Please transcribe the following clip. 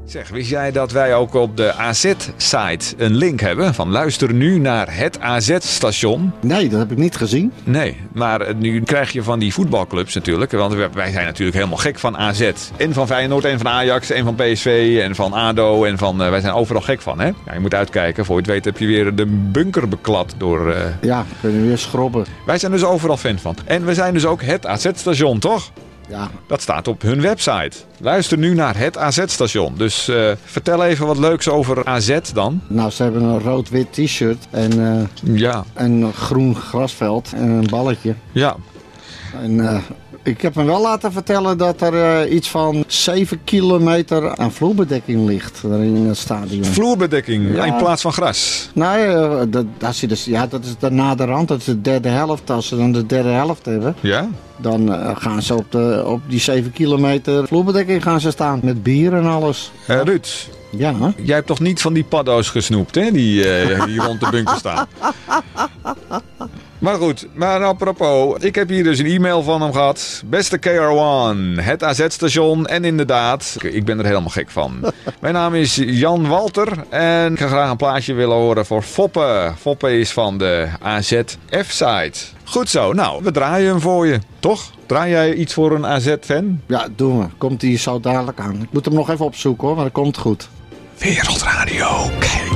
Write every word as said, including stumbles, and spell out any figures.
Zeg, wist jij dat wij ook op de A Z-site een link hebben? Van luister nu naar het A Z-station. Nee, dat heb ik niet gezien. Nee, maar nu krijg je van die voetbalclubs natuurlijk. Want wij zijn natuurlijk helemaal gek van A Z. En van Feyenoord, en van Ajax, en van P S V, en van A D O. En van, uh, wij zijn overal gek van, hè? Ja, je moet uitkijken. Voor je het weet heb je weer de bunker beklad door... Uh... Ja, kunnen we weer schrobben. Wij zijn dus overal fan van. En we zijn dus ook het A Z-station, toch? Ja. Dat staat op hun website. Luister nu naar het A Z-station. Dus uh, vertel even wat leuks over A Z dan. Nou, ze hebben een rood-wit t-shirt en uh, ja. een groen grasveld en een balletje. Ja. En uh, ik heb me wel laten vertellen dat er uh, iets van zeven kilometer aan vloerbedekking ligt in het stadion. Vloerbedekking ja. in plaats van gras? Nee, uh, dat, als je dus, ja, dat is de naderhand, dat is de derde helft. Als ze dan de derde helft hebben, ja? dan uh, gaan ze op, de, op die zeven kilometer vloerbedekking gaan ze staan met bier en alles. Uh, Ruud, ja, hè? Jij hebt toch niet van die paddo's gesnoept, hè? Die, uh, die rond de bunker staan. Maar goed, maar apropos, ik heb hier dus een e-mail van hem gehad. Beste K R één, het A Z-station en inderdaad, ik ben er helemaal gek van. Mijn naam is Jan Walter en ik ga graag een plaatje willen horen voor Foppe. Foppe is van de A Z F-site. Goed zo, nou, we draaien hem voor je, toch? Draai jij iets voor een A Z-fan? Ja, doen we. Komt die zo dadelijk aan. Ik moet hem nog even opzoeken hoor, maar dat komt goed. Wereldradio, kijk.